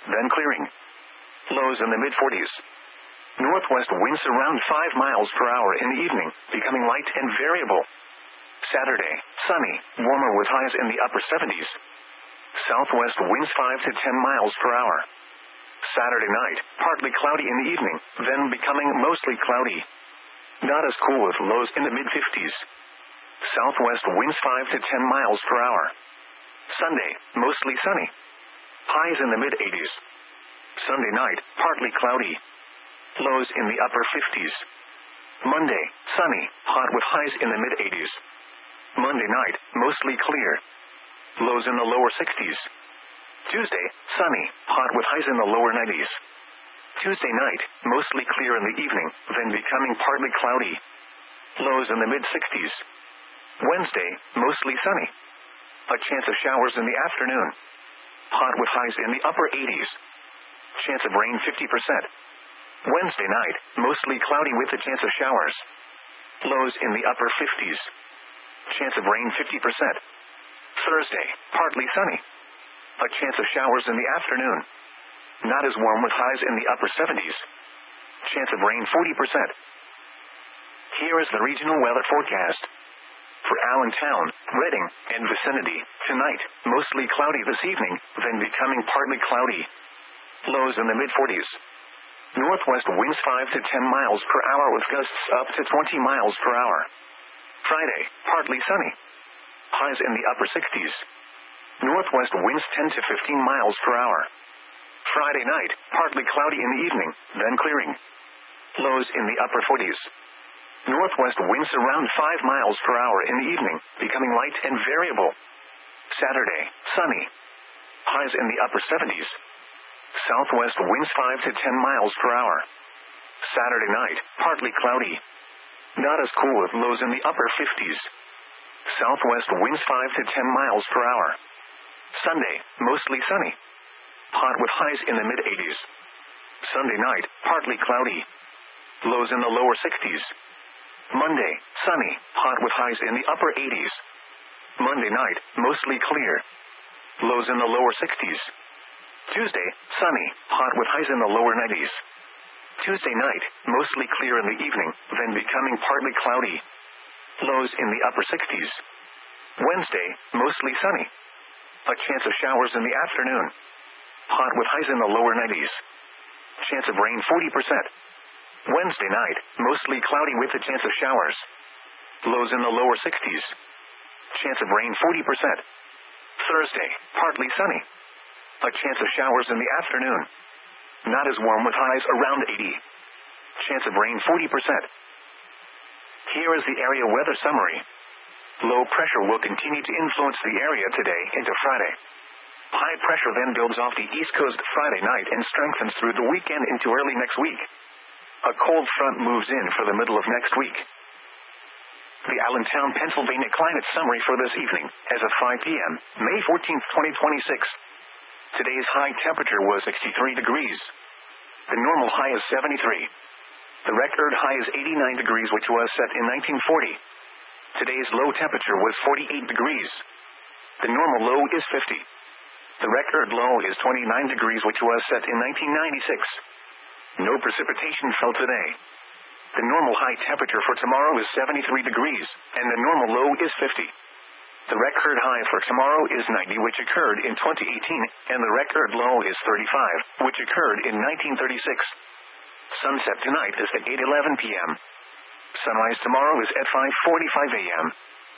then clearing. Lows in the mid-40s. Northwest winds around 5 miles per hour in the evening, becoming light and variable. Saturday, sunny, warmer with highs in the upper 70s. Southwest winds 5 to 10 miles per hour. Saturday night, partly cloudy in the evening, then becoming mostly cloudy. Not as cool with lows in the mid-50s. Southwest winds 5 to 10 miles per hour. Sunday, mostly sunny. Highs in the mid-80s. Sunday night, partly cloudy. Lows in the upper 50s. Monday, sunny, hot with highs in the mid-80s. Monday night, mostly clear. Lows in the lower 60s. Tuesday, sunny, hot with highs in the lower 90s. Tuesday night, mostly clear in the evening, then becoming partly cloudy. Lows in the mid-60s. Wednesday, mostly sunny. A chance of showers in the afternoon. Hot with highs in the upper 80s. Chance of rain 50%. Wednesday night, mostly cloudy with a chance of showers. Lows in the upper 50s. Chance of rain 50%. Thursday, partly sunny. A chance of showers in the afternoon. Not as warm with highs in the upper 70s. Chance of rain 40%. Here is the regional weather forecast. For Allentown, Reading, and vicinity, tonight, mostly cloudy this evening, then becoming partly cloudy. Lows in the mid-40s. Northwest winds 5 to 10 miles per hour with gusts up to 20 miles per hour. Friday, partly sunny. Highs in the upper 60s. Northwest winds 10 to 15 miles per hour. Friday night, partly cloudy in the evening, then clearing. Lows in the upper 40s. Northwest winds around 5 miles per hour in the evening, becoming light and variable. Saturday, sunny. Highs in the upper 70s. Southwest winds 5 to 10 miles per hour. Saturday night, partly cloudy. Not as cool with lows in the upper 50s. Southwest winds 5 to 10 miles per hour. Sunday, mostly sunny. Hot with highs in the mid-80s. Sunday night, partly cloudy. Lows in the lower 60s. Monday, sunny, hot with highs in the upper 80s. Monday night, mostly clear. Lows in the lower 60s. Tuesday, sunny, hot with highs in the lower 90s. Tuesday night, mostly clear in the evening, then becoming partly cloudy. Lows in the upper 60s. Wednesday, mostly sunny. A chance of showers in the afternoon. Hot with highs in the lower 90s. Chance of rain 40%. Wednesday night, mostly cloudy with a chance of showers. Lows in the lower 60s. Chance of rain 40%. Thursday, partly sunny. A chance of showers in the afternoon. Not as warm with highs around 80. Chance of rain 40%. Here is the area weather summary. Low pressure will continue to influence the area today into Friday. High pressure then builds off the East Coast Friday night and strengthens through the weekend into early next week. A cold front moves in for the middle of next week. The Allentown, Pennsylvania climate summary for this evening, as of 5 p.m., May 14, 2026. Today's high temperature was 63 degrees. The normal high is 73. The record high is 89 degrees, which was set in 1940. Today's low temperature was 48 degrees. The normal low is 50. The record low is 29 degrees, which was set in 1996. No precipitation fell today. The normal high temperature for tomorrow is 73 degrees, and the normal low is 50. The record high for tomorrow is 90, which occurred in 2018, and the record low is 35, which occurred in 1936. Sunset tonight is at 8:11 p.m. Sunrise tomorrow is at 5:45 a.m.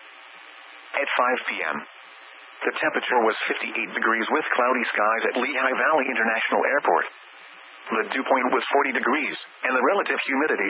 At 5 p.m., the temperature was 58 degrees with cloudy skies at Lehigh Valley International Airport. The dew point was 40 degrees, and the relative humidity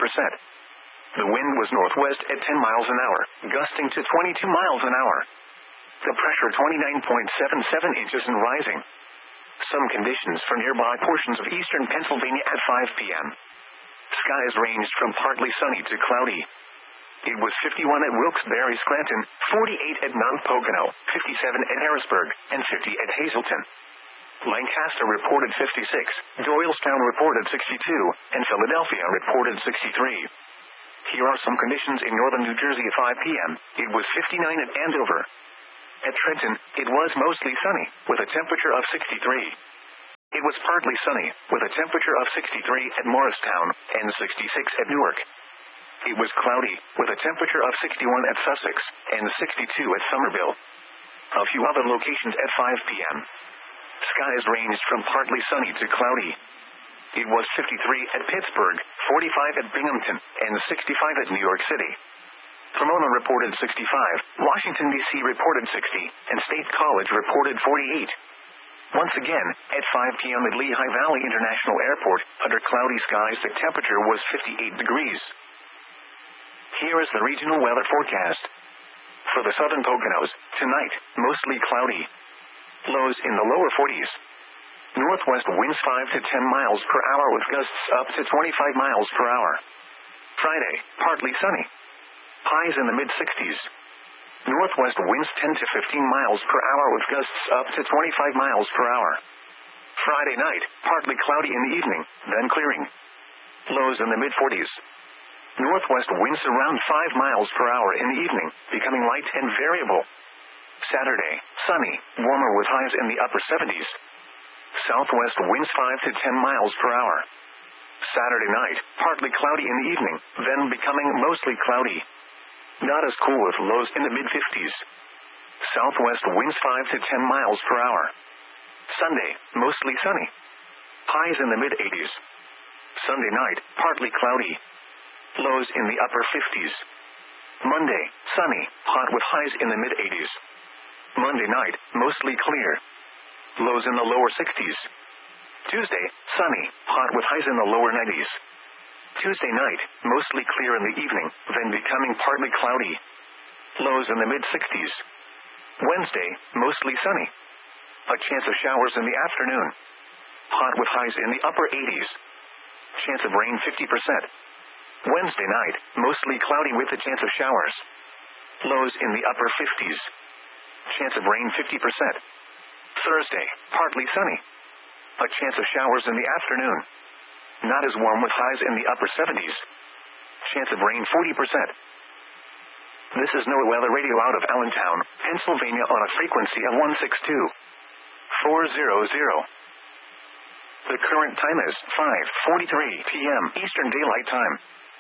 51%. The wind was northwest at 10 miles an hour, gusting to 22 miles an hour. The pressure 29.77 inches and rising. Some conditions for nearby portions of eastern Pennsylvania at 5 p.m. Skies ranged from partly sunny to cloudy. It was 51 at Wilkes-Barre, Scranton, 48 at Mount Pocono, 57 at Harrisburg, and 50 at Hazleton. Lancaster reported 56, Doylestown reported 62, and Philadelphia reported 63. Here are some conditions in northern New Jersey at 5 p.m. It was 59 at Andover. At Trenton, it was mostly sunny, with a temperature of 63. It was partly sunny, with a temperature of 63 at Morristown and 66 at Newark. It was cloudy, with a temperature of 61 at Sussex and 62 at Somerville. A few other locations at 5 p.m. Skies ranged from partly sunny to cloudy. It was 53 at Pittsburgh, 45 at Binghamton, and 65 at New York City. Pomona reported 65, Washington, D.C. reported 60, and State College reported 48. Once again, at 5 p.m. at Lehigh Valley International Airport, under cloudy skies, the temperature was 58 degrees. Here is the regional weather forecast. For the southern Poconos, tonight, mostly cloudy. Lows in the lower 40s. Northwest winds 5 to 10 miles per hour with gusts up to 25 miles per hour. Friday, partly sunny. Highs in the mid-60s. Northwest winds 10 to 15 miles per hour with gusts up to 25 miles per hour. Friday night, partly cloudy in the evening, then clearing. Lows in the mid-40s. Northwest winds around 5 miles per hour in the evening, becoming light and variable. Saturday, sunny, warmer with highs in the upper 70s. Southwest winds 5 to 10 miles per hour. Saturday night, partly cloudy in the evening, then becoming mostly cloudy. Not as cool with lows in the mid-50s. Southwest winds 5 to 10 miles per hour. Sunday, mostly sunny. Highs in the mid-80s. Sunday night, partly cloudy. Lows in the upper 50s. Monday, sunny, hot with highs in the mid-80s. Monday night, mostly clear. Lows in the lower 60s. Tuesday, sunny, hot with highs in the lower 90s. Tuesday night, mostly clear in the evening, then becoming partly cloudy. Lows in the mid-60s. Wednesday, mostly sunny. A chance of showers in the afternoon. Hot with highs in the upper 80s. Chance of rain 50%. Wednesday night, mostly cloudy with a chance of showers. Lows in the upper 50s. Chance of rain 50%. Thursday, partly sunny. A chance of showers in the afternoon. Not as warm with highs in the upper 70s. Chance of rain 40%. This is NOAA Weather Radio out of Allentown, Pennsylvania on a frequency of 162.400. The current time is 5:43 p.m. Eastern Daylight Time.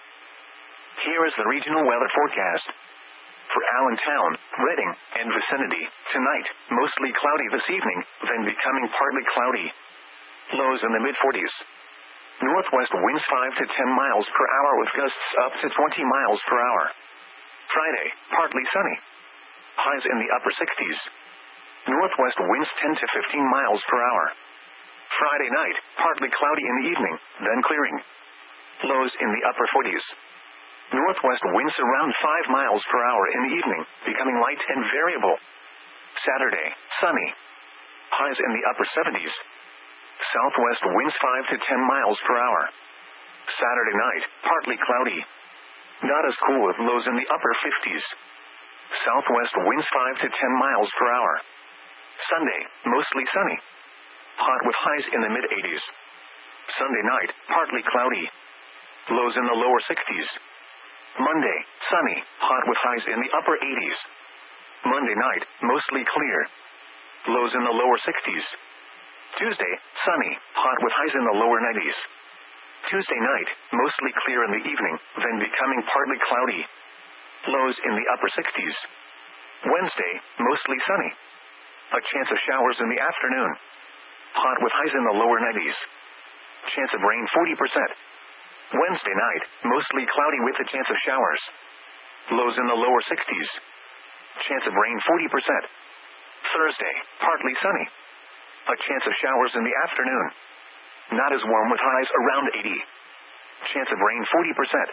Here is the regional weather forecast. For Allentown, Reading, and vicinity, tonight, mostly cloudy this evening, then becoming partly cloudy. Lows in the mid-40s. Northwest winds 5 to 10 miles per hour with gusts up to 20 miles per hour. Friday, partly sunny. Highs in the upper 60s. Northwest winds 10 to 15 miles per hour. Friday night, partly cloudy in the evening, then clearing. Lows in the upper 40s. Northwest winds around 5 miles per hour in the evening, becoming light and variable. Saturday, sunny. Highs in the upper 70s. Southwest winds 5 to 10 miles per hour. Saturday night, partly cloudy. Not as cool with lows in the upper 50s. Southwest winds 5 to 10 miles per hour. Sunday, mostly sunny. Hot with highs in the mid-80s. Sunday night, partly cloudy. Lows in the lower 60s. Monday, sunny, hot with highs in the upper 80s. Monday night, mostly clear. Lows in the lower 60s. Tuesday, sunny, hot with highs in the lower 90s. Tuesday night, mostly clear in the evening, then becoming partly cloudy. Lows in the upper 60s. Wednesday, mostly sunny. A chance of showers in the afternoon. Hot with highs in the lower 90s. Chance of rain 40%. Wednesday night, mostly cloudy with a chance of showers. Lows in the lower 60s. Chance of rain 40%. Thursday, partly sunny. A chance of showers in the afternoon. Not as warm with highs around 80. Chance of rain 40%.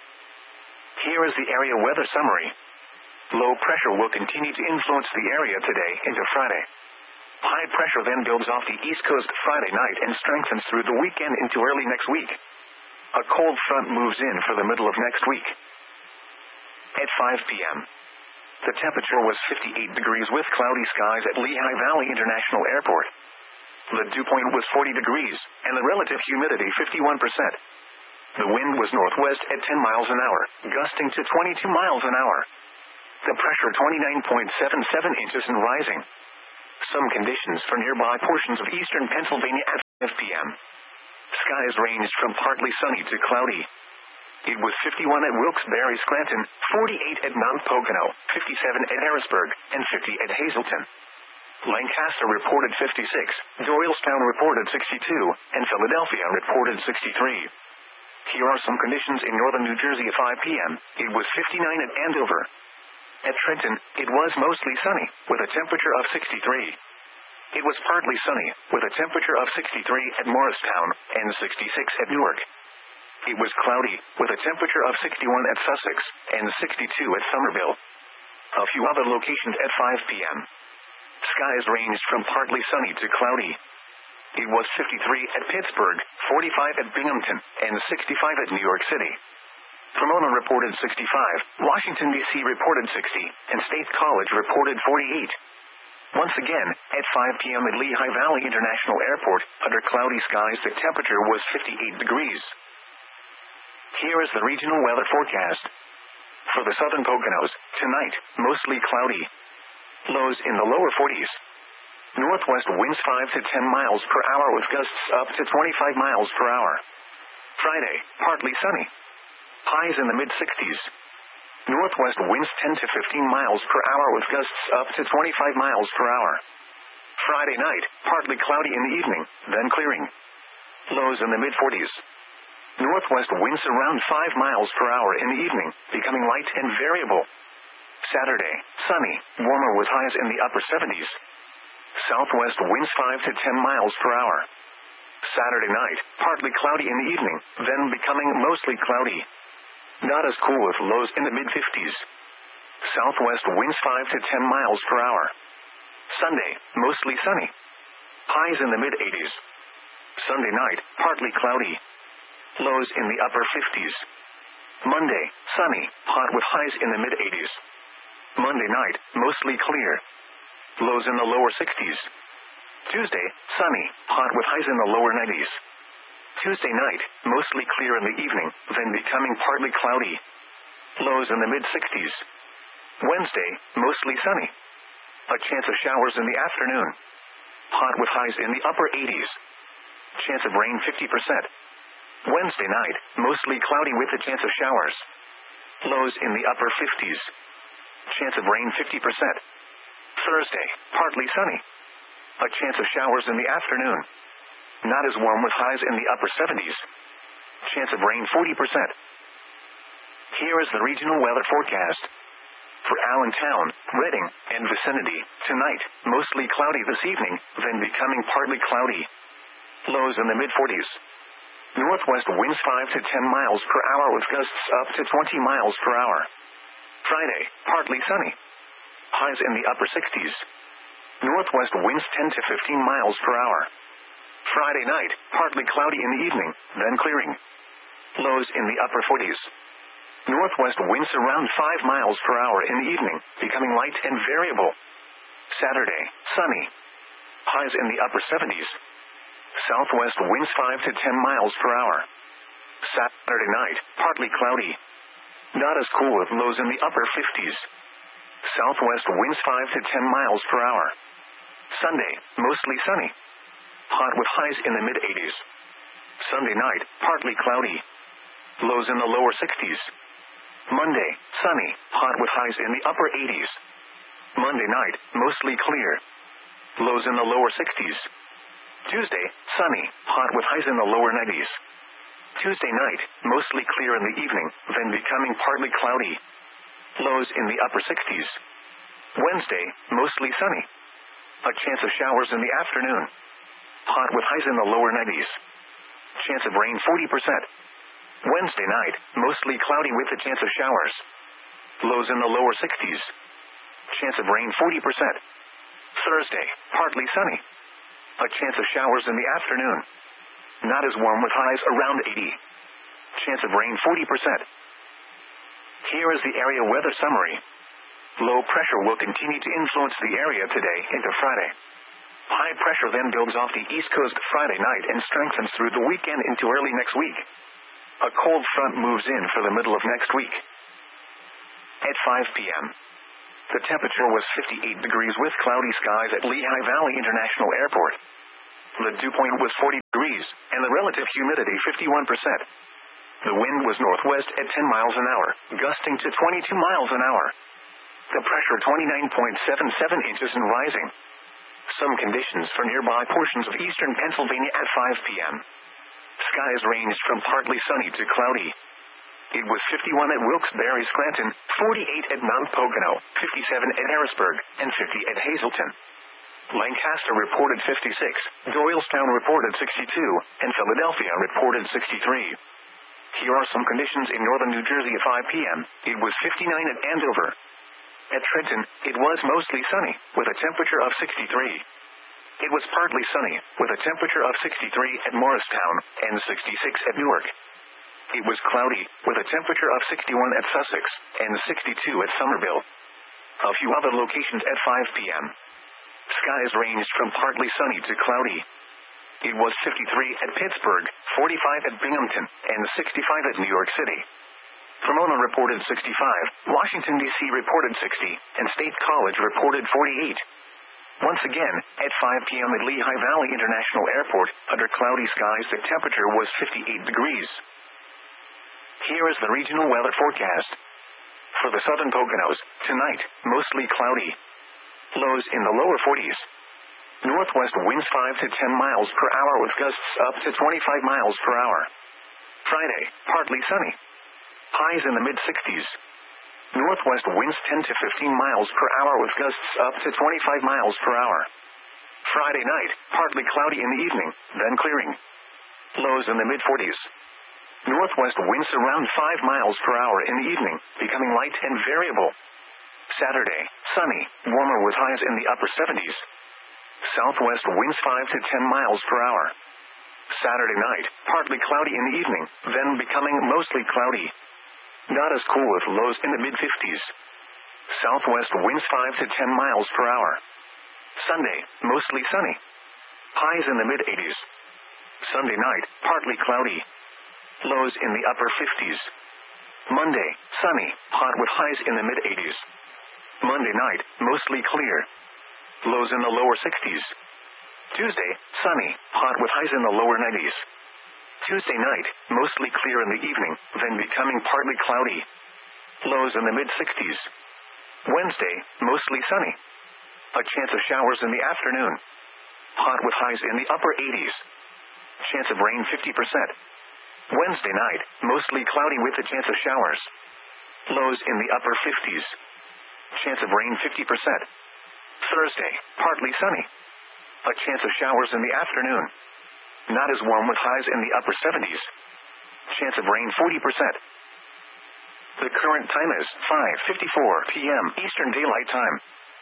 Here is the area weather summary. Low pressure will continue to influence the area today into Friday. High pressure then builds off the East Coast Friday night and strengthens through the weekend into early next week. A cold front moves in for the middle of next week. At 5 p.m., the temperature was 58 degrees with cloudy skies at Lehigh Valley International Airport. The dew point was 40 degrees, and the relative humidity 51%. The wind was northwest at 10 miles an hour, gusting to 22 miles an hour. The pressure 29.77 inches and rising. Some conditions for nearby portions of eastern Pennsylvania at skies ranged from partly sunny to cloudy. It was 51 at Wilkes-Barre Scranton, 48 at Mount Pocono, 57 at Harrisburg, and 50 at Hazleton. Lancaster reported 56, Doylestown reported 62, and Philadelphia reported 63. Here are some conditions in northern New Jersey at 5 p.m. It was 59 at Andover. At Trenton, it was mostly sunny, with a temperature of 63. It was partly sunny, with a temperature of 63 at Morristown, and 66 at Newark. It was cloudy, with a temperature of 61 at Sussex, and 62 at Somerville. A few other locations at 5 p.m. Skies ranged from partly sunny to cloudy. It was 53 at Pittsburgh, 45 at Binghamton, and 65 at New York City. Pomona reported 65, Washington, D.C. reported 60, and State College reported 48. Once again, at 5 p.m. at Lehigh Valley International Airport, under cloudy skies the temperature was 58 degrees. Here is the regional weather forecast. For the southern Poconos, tonight, mostly cloudy. Lows in the lower 40s. Northwest winds 5 to 10 miles per hour with gusts up to 25 miles per hour. Friday, partly sunny. Highs in the mid-60s. Northwest winds 10 to 15 miles per hour with gusts up to 25 miles per hour. Friday night, partly cloudy in the evening, then clearing. Lows in the mid-40s. Northwest winds around 5 miles per hour in the evening, becoming light and variable. Saturday, sunny, warmer with highs in the upper 70s. Southwest winds 5 to 10 miles per hour. Saturday night, partly cloudy in the evening, then becoming mostly cloudy. Not as cool with lows in the mid-50s. Southwest winds 5 to 10 miles per hour. Sunday, mostly sunny. Highs in the mid-80s. Sunday night, partly cloudy. Lows in the upper 50s. Monday, sunny, hot with highs in the mid-80s. Monday night, mostly clear. Lows in the lower 60s. Tuesday, sunny, hot with highs in the lower 90s. Tuesday night, mostly clear in the evening, then becoming partly cloudy. Lows in the mid-60s. Wednesday, mostly sunny. A chance of showers in the afternoon. Hot with highs in the upper 80s. Chance of rain 50%. Wednesday night, mostly cloudy with a chance of showers. Lows in the upper 50s. Chance of rain 50%. Thursday, partly sunny. A chance of showers in the afternoon. Not as warm with highs in the upper 70s. Chance of rain 40%. Here is the regional weather forecast. For Allentown, Reading, and vicinity, tonight, mostly cloudy this evening, then becoming partly cloudy. Lows in the mid-40s. Northwest winds 5 to 10 miles per hour with gusts up to 20 miles per hour. Friday, partly sunny. Highs in the upper 60s. Northwest winds 10 to 15 miles per hour. Friday night, partly cloudy in the evening, then clearing. Lows in the upper 40s. Northwest winds around 5 miles per hour in the evening, becoming light and variable. Saturday, sunny. Highs in the upper 70s. Southwest winds 5 to 10 miles per hour. Saturday night, partly cloudy. Not as cool with lows in the upper 50s. Southwest winds 5 to 10 miles per hour. Sunday, mostly sunny. Hot with highs in the mid-80s. Sunday night, partly cloudy. Lows in the lower 60s. Monday, sunny, hot with highs in the upper 80s. Monday night, mostly clear. Lows in the lower 60s. Tuesday, sunny, hot with highs in the lower 90s. Tuesday night, mostly clear in the evening, then becoming partly cloudy. Lows in the upper 60s. Wednesday, mostly sunny. A chance of showers in the afternoon. Hot with highs in the lower 90s. Chance of rain 40%. Wednesday night, mostly cloudy with a chance of showers. Lows in the lower 60s. Chance of rain 40%. Thursday, partly sunny. A chance of showers in the afternoon. Not as warm with highs around 80. Chance of rain 40%. Here is the area weather summary. Low pressure will continue to influence the area today into Friday. High pressure then builds off the East Coast Friday night and strengthens through the weekend into early next week. A cold front moves in for the middle of next week. At 5 p.m., the temperature was 58 degrees with cloudy skies at Lehigh Valley International Airport. The dew point was 40 degrees, and the relative humidity 51%. The wind was northwest at 10 miles an hour, gusting to 22 miles an hour. The pressure 29.77 inches and rising. Some conditions for nearby portions of eastern Pennsylvania at 5 p.m. Skies ranged from partly sunny to cloudy. It was 51 at Wilkes-Barre, Scranton, 48 at Mount Pocono, 57 at Harrisburg, and 50 at Hazleton. Lancaster reported 56, Doylestown reported 62, and Philadelphia reported 63. Here are some conditions in northern New Jersey at 5 p.m. It was 59 at Andover. At Trenton, it was mostly sunny, with a temperature of 63. It was partly sunny, with a temperature of 63 at Morristown, and 66 at Newark. It was cloudy, with a temperature of 61 at Sussex, and 62 at Somerville. A few other locations at 5 p.m. Skies ranged from partly sunny to cloudy. It was 53 at Pittsburgh, 45 at Binghamton, and 65 at New York City. Pomona reported 65, Washington, D.C. reported 60, and State College reported 48. Once again, at 5 p.m. at Lehigh Valley International Airport, under cloudy skies the temperature was 58 degrees. Here is the regional weather forecast. For the southern Poconos, tonight, mostly cloudy. Lows in the lower 40s. Northwest winds 5 to 10 miles per hour with gusts up to 25 miles per hour. Friday, partly sunny. Highs in the mid-60s. Northwest winds 10 to 15 miles per hour with gusts up to 25 miles per hour. Friday night, partly cloudy in the evening, then clearing. Lows in the mid-40s. Northwest winds around 5 miles per hour in the evening, becoming light and variable. Saturday, sunny, warmer with highs in the upper 70s. Southwest winds 5 to 10 miles per hour. Saturday night, partly cloudy in the evening, then becoming mostly cloudy. Not as cool with lows in the mid-50s. Southwest winds 5 to 10 miles per hour. Sunday, mostly sunny. Highs in the mid-80s. Sunday night, partly cloudy. Lows in the upper 50s. Monday, sunny, hot with highs in the mid-80s. Monday night, mostly clear. Lows in the lower 60s. Tuesday, sunny, hot with highs in the lower 90s. Tuesday night, mostly clear in the evening, then becoming partly cloudy. Lows in the mid-60s. Wednesday, mostly sunny. A chance of showers in the afternoon. Hot with highs in the upper 80s. Chance of rain 50%. Wednesday night, mostly cloudy with a chance of showers. Lows in the upper 50s. Chance of rain 50%. Thursday, partly sunny. A chance of showers in the afternoon. Not as warm with highs in the upper 70s. Chance of rain 40%. The current time is 5:54 p.m. Eastern Daylight Time.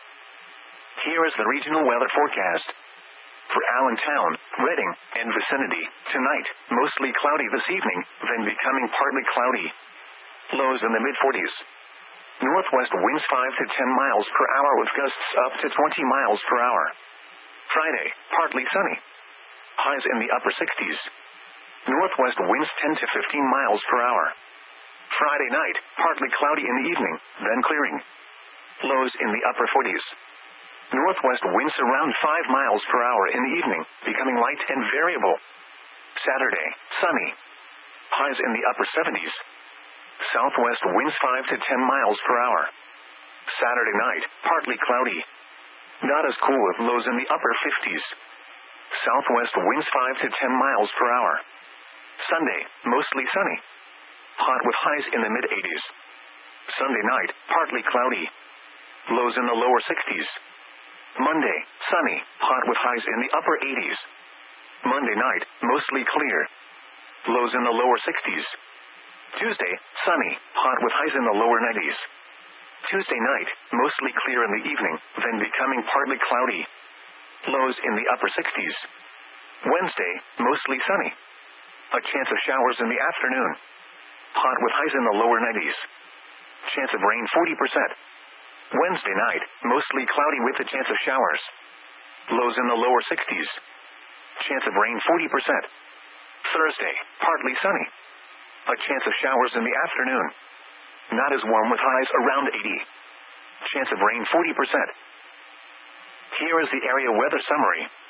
Here is the regional weather forecast. For Allentown, Reading, and vicinity, tonight, mostly cloudy this evening, then becoming partly cloudy. Lows in the mid-40s. Northwest winds 5 to 10 miles per hour with gusts up to 20 miles per hour. Friday, partly sunny. Highs in the upper 60s. Northwest winds 10 to 15 miles per hour. Friday night, partly cloudy in the evening, then clearing. Lows in the upper 40s. Northwest winds around 5 miles per hour in the evening, becoming light and variable. Saturday, sunny. Highs in the upper 70s. Southwest winds 5 to 10 miles per hour. Saturday night, partly cloudy. Not as cool with lows in the upper 50s. Southwest winds 5 to 10 miles per hour. Sunday, mostly sunny. Hot with highs in the mid-80s. Sunday night, partly cloudy. Lows in the lower 60s. Monday, sunny, hot with highs in the upper 80s. Monday night, mostly clear. Lows in the lower 60s. Tuesday, sunny, hot with highs in the lower 90s. Tuesday night, mostly clear in the evening, then becoming partly cloudy. Lows in the upper 60s. Wednesday, mostly sunny. A chance of showers in the afternoon. Hot with highs in the lower 90s. Chance of rain 40%. Wednesday night, mostly cloudy with a chance of showers. Lows in the lower 60s. Chance of rain 40%. Thursday, partly sunny. A chance of showers in the afternoon. Not as warm with highs around 80. Chance of rain 40%. Here is the area weather summary.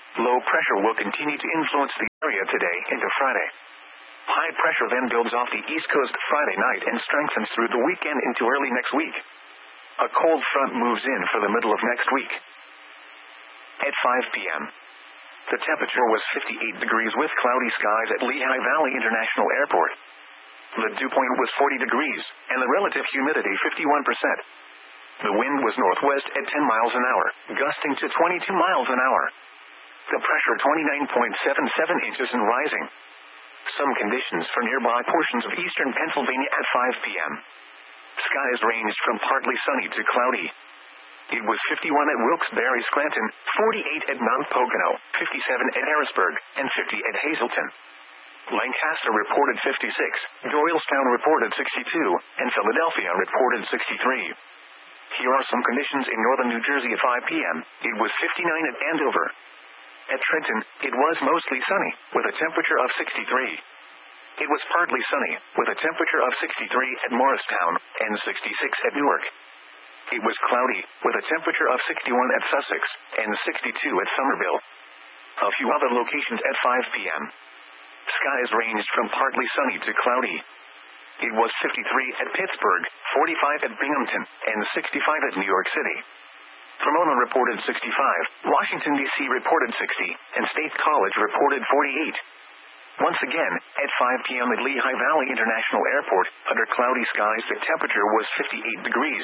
Low pressure will continue to influence the area today into Friday. High pressure then builds off the East Coast Friday night and strengthens through the weekend into early next week. A cold front moves in for the middle of next week. At 5 p.m., the temperature was 58 degrees with cloudy skies at Lehigh Valley International Airport. The dew point was 40 degrees, and the relative humidity 51%. The wind was northwest at 10 miles an hour, gusting to 22 miles an hour. The pressure 29.77 inches and rising. Some conditions for nearby portions of eastern Pennsylvania at 5 p.m. Skies ranged from partly sunny to cloudy. It was 51 at Wilkes-Barre, Scranton, 48 at Mount Pocono, 57 at Harrisburg, and 50 at Hazleton. Lancaster reported 56, Doylestown reported 62, and Philadelphia reported 63. Here are some conditions in northern New Jersey at 5 p.m. It was 59 at Andover. At Trenton, it was mostly sunny, with a temperature of 63. It was partly sunny, with a temperature of 63 at Morristown, and 66 at Newark. It was cloudy, with a temperature of 61 at Sussex, and 62 at Somerville. A few other locations at 5 p.m. Skies ranged from partly sunny to cloudy. It was 53 at Pittsburgh, 45 at Binghamton, and 65 at New York City. Pomona reported 65, Washington, D.C. reported 60, and State College reported 48. Once again, at 5 p.m. at Lehigh Valley International Airport, under cloudy skies the temperature was 58 degrees.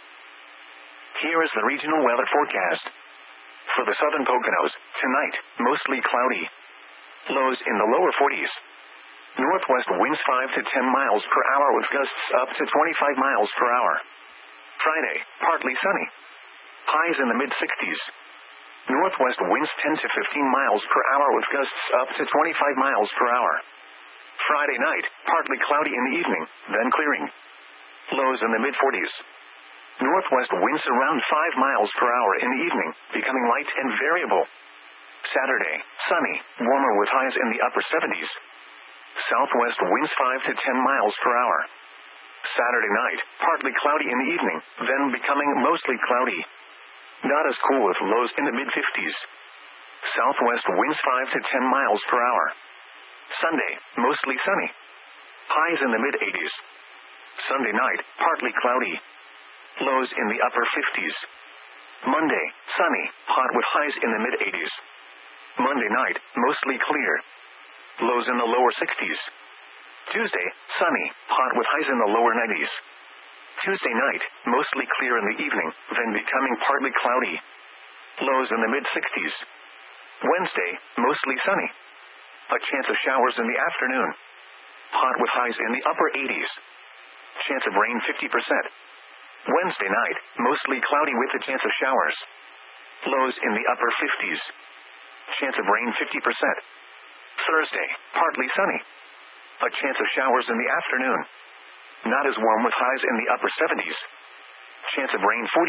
Here is the regional weather forecast. For the southern Poconos, tonight, mostly cloudy. Lows in the lower 40s. Northwest winds 5 to 10 miles per hour with gusts up to 25 miles per hour. Friday, partly sunny. Highs in the mid-60s. Northwest winds 10 to 15 miles per hour with gusts up to 25 miles per hour. Friday night, partly cloudy in the evening, then clearing. Lows in the mid-40s. Northwest winds around 5 miles per hour in the evening, becoming light and variable. Saturday, sunny, warmer with highs in the upper 70s. Southwest winds 5 to 10 miles per hour. Saturday night, partly cloudy in the evening, then becoming mostly cloudy. Not as cool with lows in the mid-50s. Southwest winds 5 to 10 miles per hour. Sunday, mostly sunny. Highs in the mid-80s. Sunday night, partly cloudy. Lows in the upper 50s. Monday, sunny, hot with highs in the mid-80s. Monday night, mostly clear. Lows in the lower 60s. Tuesday, sunny, hot with highs in the lower 90s. Tuesday night, mostly clear in the evening, then becoming partly cloudy. Lows in the mid-60s. Wednesday, mostly sunny. A chance of showers in the afternoon. Hot with highs in the upper 80s. Chance of rain 50%. Wednesday night, mostly cloudy with a chance of showers. Lows in the upper 50s. Chance of rain 50%. Thursday, partly sunny. A chance of showers in the afternoon. Not as warm with highs in the upper 70s. Chance of rain 40%.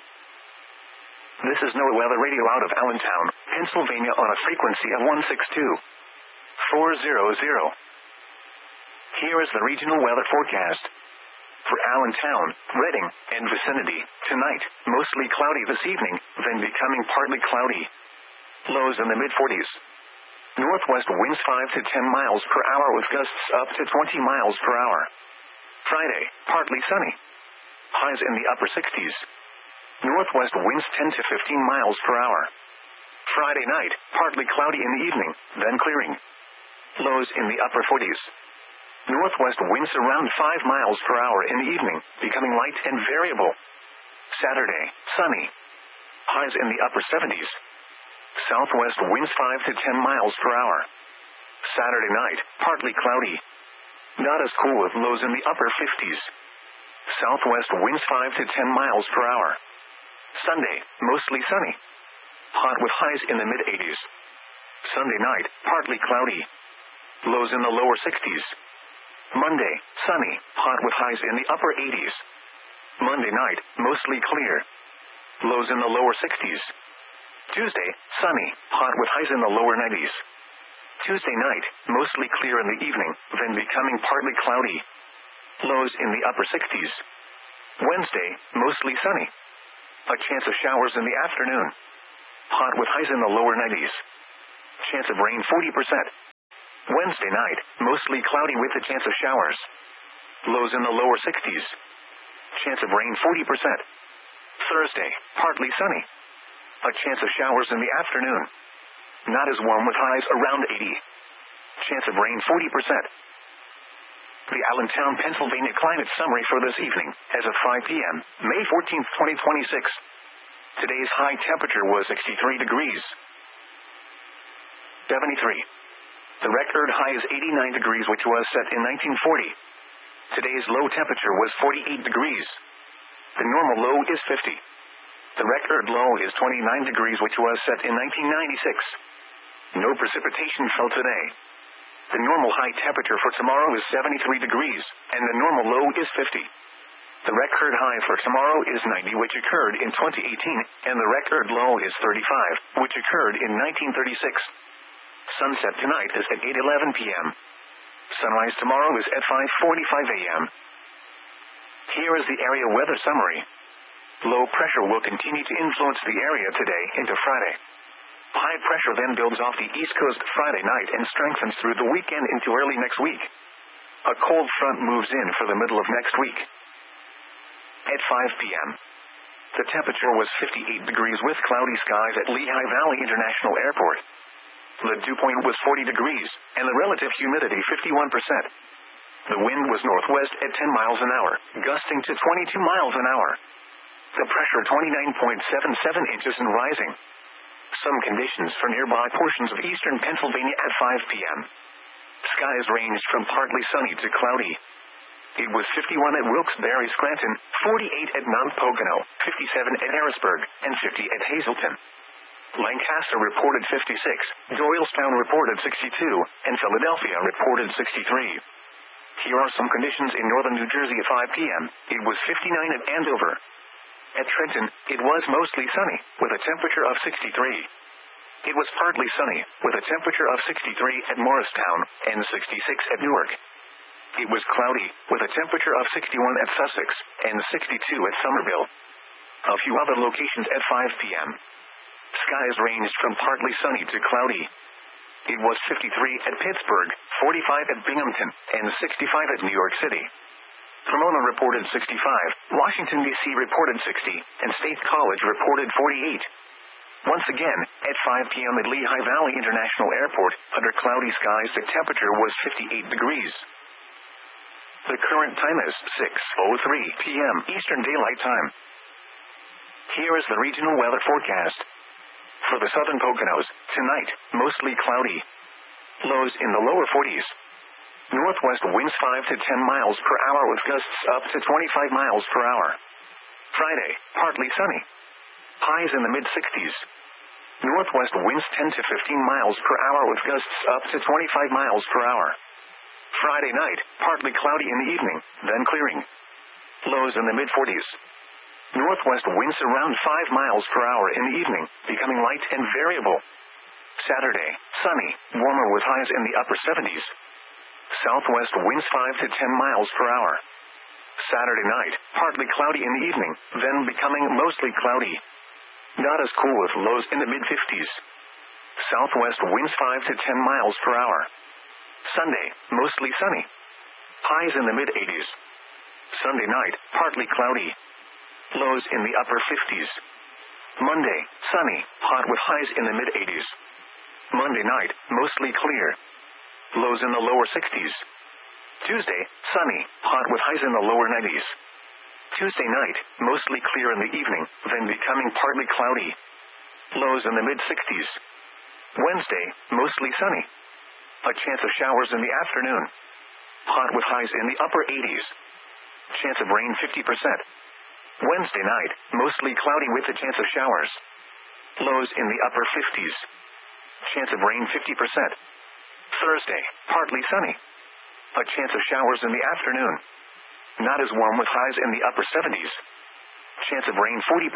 This is NOAA Weather Radio out of Allentown, Pennsylvania on a frequency of 162.400. Here is the regional weather forecast. For Allentown, Reading, and vicinity, tonight, mostly cloudy this evening, then becoming partly cloudy. Lows in the mid-40s. Northwest winds 5 to 10 miles per hour with gusts up to 20 miles per hour. Friday, partly sunny. Highs in the upper 60s. Northwest winds 10 to 15 miles per hour. Friday night, partly cloudy in the evening, then clearing. Lows in the upper 40s. Northwest winds around 5 miles per hour in the evening, becoming light and variable. Saturday, sunny. Highs in the upper 70s. Southwest winds 5 to 10 miles per hour. Saturday night, partly cloudy. Not as cool with lows in the upper 50s. Southwest winds 5 to 10 miles per hour. Sunday, mostly sunny. Hot with highs in the mid-80s. Sunday night, partly cloudy. Lows in the lower 60s. Monday, sunny, hot with highs in the upper 80s. Monday night, mostly clear. Lows in the lower 60s. Tuesday, sunny, hot with highs in the lower 90s. Tuesday night, mostly clear in the evening, then becoming partly cloudy. Lows in the upper 60s. Wednesday, mostly sunny. A chance of showers in the afternoon. hot with highs in the lower 90s. Chance of rain 40%. Wednesday night, mostly cloudy with a chance of showers. Lows in the lower 60s. Chance of rain 40%. Thursday, partly sunny. A chance of showers in the afternoon. Not as warm with highs around 80. Chance of rain 40%. The Allentown, Pennsylvania climate summary for this evening, as of 5 p.m., May 14, 2026. Today's high temperature was 63 degrees. 73. The record high is 89 degrees, which was set in 1940. Today's low temperature was 48 degrees. The normal low is 50. The record low is 29 degrees, which was set in 1996. No precipitation fell today. The normal high temperature for tomorrow is 73 degrees, and the normal low is 50. The record high for tomorrow is 90, which occurred in 2018, and the record low is 35, which occurred in 1936. Sunset tonight is at 8:11 p.m. Sunrise tomorrow is at 5:45 a.m. Here is the area weather summary. Low pressure will continue to influence the area today into Friday. High pressure then builds off the East Coast Friday night and strengthens through the weekend into early next week. A cold front moves in for the middle of next week. At 5 p.m., the temperature was 58 degrees with cloudy skies at Lehigh Valley International Airport. The dew point was 40 degrees, and the relative humidity 51%. The wind was northwest at 10 miles an hour, gusting to 22 miles an hour. The pressure 29.77 inches and rising. Some conditions for nearby portions of eastern Pennsylvania at 5 p.m. Skies ranged from partly sunny to cloudy. It was 51 at Wilkes-Barre, Scranton, 48 at Mount Pocono, 57 at Harrisburg, and 50 at Hazleton. Lancaster reported 56, Doylestown reported 62, and Philadelphia reported 63. Here are some conditions in northern New Jersey at 5 p.m. It was 59 at Andover. At Trenton, it was mostly sunny, with a temperature of 63. It was partly sunny, with a temperature of 63 at Morristown, and 66 at Newark. It was cloudy, with a temperature of 61 at Sussex, and 62 at Somerville. A few other locations at 5 p.m. Skies ranged from partly sunny to cloudy. It was 53 at Pittsburgh, 45 at Binghamton, and 65 at New York City. Pomona reported 65, Washington, D.C. reported 60, and State College reported 48. Once again, at 5 p.m. at Lehigh Valley International Airport, under cloudy skies, the temperature was 58 degrees. The current time is 6:03 p.m. Eastern Daylight Time. Here is the regional weather forecast. For the southern Poconos, tonight, mostly cloudy. Lows in the lower 40s. Northwest winds 5 to 10 miles per hour with gusts up to 25 miles per hour. Friday, partly sunny. Highs in the mid-60s. Northwest winds 10 to 15 miles per hour with gusts up to 25 miles per hour. Friday night, partly cloudy in the evening, then clearing. Lows in the mid-40s. Northwest winds around 5 miles per hour in the evening, becoming light and variable. Saturday, sunny, warmer with highs in the upper 70s. Southwest winds 5 to 10 miles per hour. Saturday night, partly cloudy in the evening, then becoming mostly cloudy. Not as cool with lows in the mid-50s. Southwest winds 5 to 10 miles per hour. Sunday, mostly sunny. Highs in the mid-80s. Sunday night, partly cloudy. Lows in the upper 50s. Monday, sunny, hot with highs in the mid-80s. Monday night, mostly clear. Lows in the lower 60s. Tuesday, sunny, hot with highs in the lower 90s. Tuesday night, mostly clear in the evening, then becoming partly cloudy. Lows in the mid-60s. Wednesday, mostly sunny. A chance of showers in the afternoon. Hot with highs in the upper 80s. Chance of rain 50%. Wednesday night, mostly cloudy with a chance of showers. Lows in the upper 50s. Chance of rain 50%. Thursday, partly sunny. A chance of showers in the afternoon. Not as warm with highs in the upper 70s. Chance of rain 40%.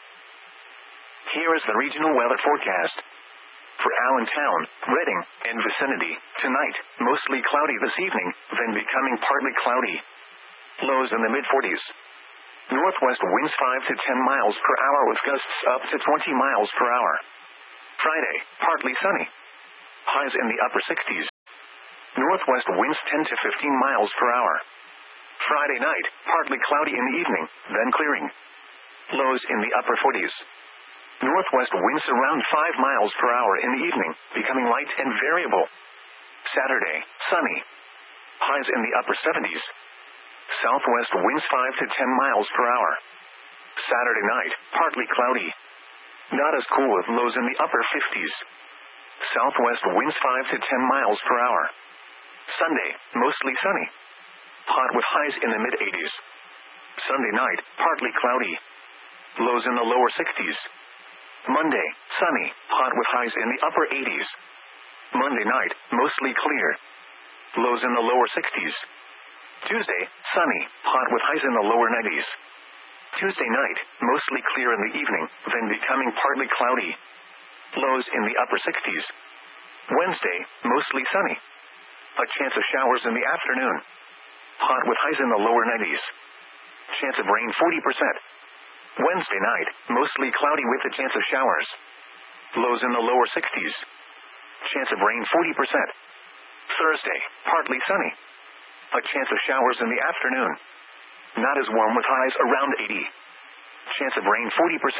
Here is the regional weather forecast. For Allentown, Reading, and vicinity, tonight, mostly cloudy this evening, then becoming partly cloudy. Lows in the mid-40s. Northwest winds 5 to 10 miles per hour with gusts up to 20 miles per hour. Friday, partly sunny. Highs in the upper 60s. Northwest winds 10 to 15 miles per hour. Friday night, partly cloudy in the evening, then clearing. Lows in the upper 40s. Northwest winds around 5 miles per hour in the evening, becoming light and variable. Saturday, sunny. Highs in the upper 70s. Southwest winds 5 to 10 miles per hour. Saturday night, partly cloudy. Not as cool with lows in the upper 50s. Southwest winds 5 to 10 miles per hour. Sunday, mostly sunny. Hot with highs in the mid-80s. Sunday night, partly cloudy. Lows in the lower 60s. Monday, sunny, hot with highs in the upper 80s. Monday night, mostly clear. Lows in the lower 60s. Tuesday, sunny, hot with highs in the lower 90s. Tuesday night, mostly clear in the evening, then becoming partly cloudy. Lows in the upper 60s. Wednesday, mostly sunny. A chance of showers in the afternoon. Hot with highs in the lower 90s. Chance of rain 40%. Wednesday night, mostly cloudy with a chance of showers. Lows in the lower 60s. Chance of rain 40%. Thursday, partly sunny. A chance of showers in the afternoon. Not as warm with highs around 80. Chance of rain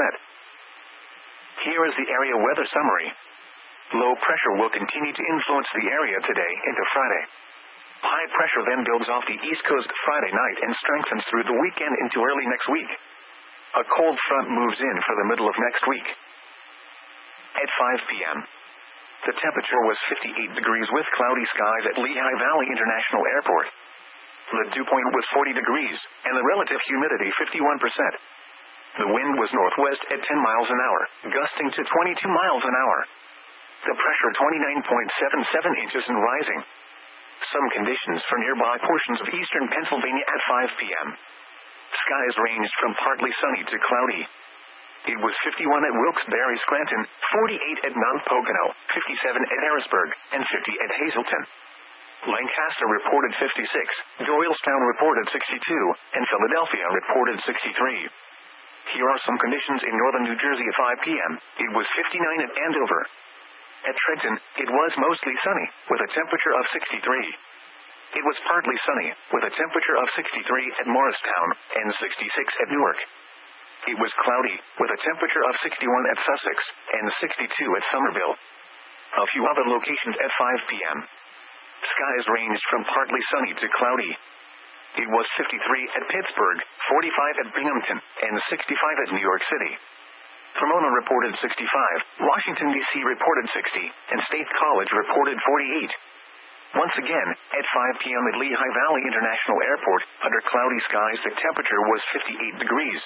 40%. Here is the area weather summary. Low pressure will continue to influence the area today into Friday. High pressure then builds off the East Coast Friday night and strengthens through the weekend into early next week. A cold front moves in for the middle of next week. At 5 p.m., the temperature was 58 degrees with cloudy skies at Lehigh Valley International Airport. The dew point was 40 degrees, and the relative humidity 51%. The wind was northwest at 10 miles an hour, gusting to 22 miles an hour. The pressure 29.77 inches and rising. Some conditions for nearby portions of eastern Pennsylvania at 5 p.m. Skies ranged from partly sunny to cloudy. It was 51 at Wilkes-Barre, Scranton, 48 at Mount Pocono, 57 at Harrisburg, and 50 at Hazleton. Lancaster reported 56, Doylestown reported 62, and Philadelphia reported 63. Here are some conditions in northern New Jersey at 5 p.m. It was 59 at Andover. At Trenton, it was mostly sunny, with a temperature of 63. It was partly sunny, with a temperature of 63 at Morristown, and 66 at Newark. It was cloudy, with a temperature of 61 at Sussex, and 62 at Somerville. A few other locations at 5 p.m. Skies ranged from partly sunny to cloudy. It was 53 at Pittsburgh, 45 at Binghamton, and 65 at New York City. Pomona reported 65, Washington, D.C. reported 60, and State College reported 48. Once again, at 5 p.m. at Lehigh Valley International Airport, under cloudy skies the temperature was 58 degrees.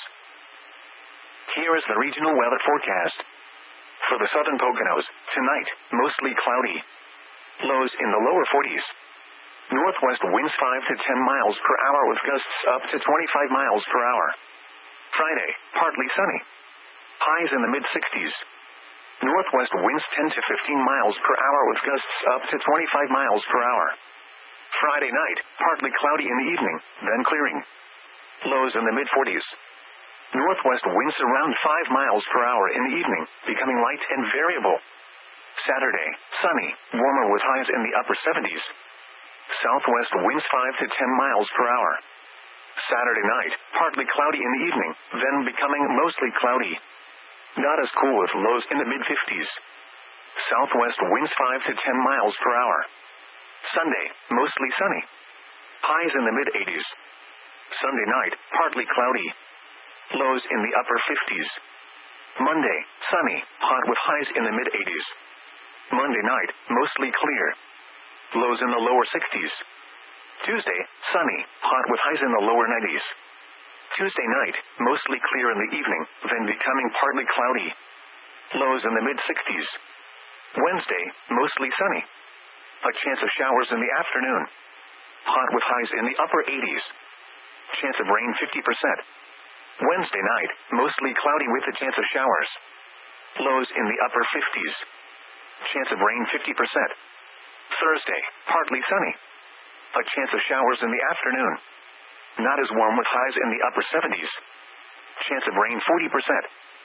Here is the regional weather forecast. For the southern Poconos, tonight, mostly cloudy. Lows in the lower 40s. Northwest winds 5 to 10 miles per hour with gusts up to 25 miles per hour. Friday, partly sunny. Highs in the mid-60s. Northwest winds 10 to 15 miles per hour with gusts up to 25 miles per hour. Friday night, partly cloudy in the evening, then clearing. Lows in the mid-40s. Northwest winds around 5 miles per hour in the evening, becoming light and variable. Saturday, sunny, warmer with highs in the upper 70s. Southwest winds 5 to 10 miles per hour. Saturday night, partly cloudy in the evening, then becoming mostly cloudy. Not as cool with lows in the mid-50s. Southwest winds 5 to 10 miles per hour. Sunday, mostly sunny. Highs in the mid-80s. Sunday night, partly cloudy. Lows in the upper 50s. Monday, sunny, hot with highs in the mid-80s. Monday night, mostly clear. Lows in the lower 60s. Tuesday, sunny, hot with highs in the lower 90s. Tuesday night, mostly clear in the evening, then becoming partly cloudy. Lows in the mid-60s. Wednesday, mostly sunny. A chance of showers in the afternoon. Hot with highs in the upper 80s. Chance of rain 50%. Wednesday night, mostly cloudy with a chance of showers. Lows in the upper 50s. Chance of rain 50%. Thursday, partly sunny. A chance of showers in the afternoon. Not as warm with highs in the upper 70s. Chance of rain 40%.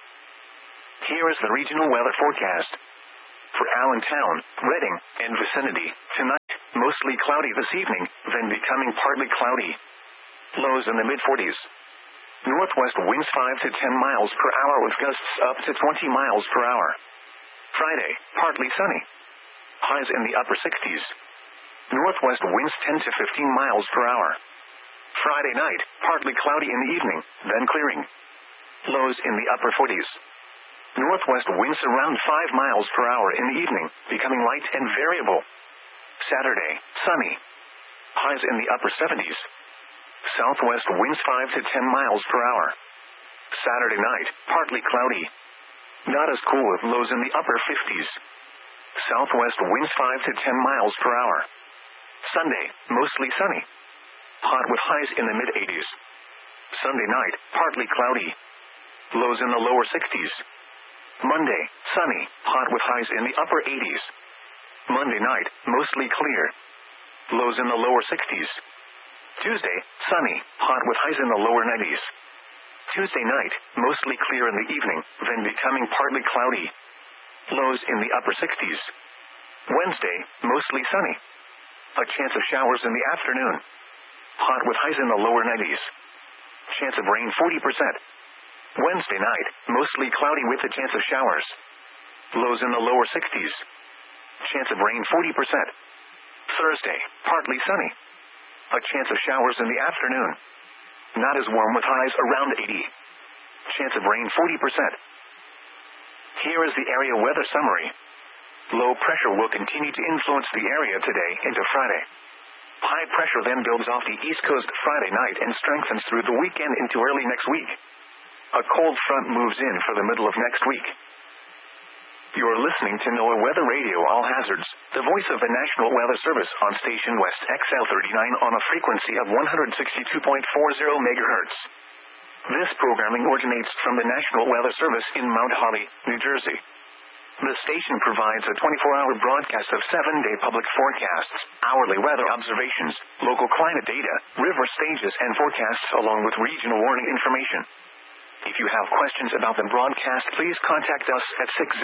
Here is the regional weather forecast. For Allentown, Reading, and vicinity, tonight, mostly cloudy this evening, then becoming partly cloudy. Lows in the mid-40s. Northwest winds 5 to 10 miles per hour with gusts up to 20 miles per hour. Friday, partly sunny. Highs in the upper 60s. Northwest winds 10 to 15 miles per hour. Friday night, partly cloudy in the evening, then clearing. Lows in the upper 40s. Northwest winds around 5 miles per hour in the evening, becoming light and variable. Saturday, sunny. Highs in the upper 70s. Southwest winds 5 to 10 miles per hour. Saturday night, partly cloudy. Not as cool with lows in the upper 50s. Southwest winds 5 to 10 miles per hour. Sunday, mostly sunny. Hot with highs in the mid-80s. Sunday night, partly cloudy. Lows in the lower 60s. Monday, sunny, hot with highs in the upper 80s. Monday night, mostly clear. Lows in the lower 60s. Tuesday, sunny, hot with highs in the lower 90s. Tuesday night, mostly clear in the evening, then becoming partly cloudy. Lows in the upper 60s. Wednesday, mostly sunny. A chance of showers in the afternoon. Hot with highs in the lower 90s. Chance of rain 40%. Wednesday night, mostly cloudy with a chance of showers. Lows in the lower 60s. Chance of rain 40%. Thursday, partly sunny. A chance of showers in the afternoon. Not as warm with highs around 80. Chance of rain 40%. Here is the area weather summary. Low pressure will continue to influence the area today into Friday. High pressure then builds off the East Coast Friday night and strengthens through the weekend into early next week. A cold front moves in for the middle of next week. You are listening to NOAA Weather Radio All Hazards, the voice of the National Weather Service on Station West XL39 on a frequency of 162.40 MHz. This programming originates from the National Weather Service in Mount Holly, New Jersey. The station provides a 24-hour broadcast of 7-day public forecasts, hourly weather observations, local climate data, river stages and forecasts along with regional warning information. If you have questions about the broadcast, please contact us at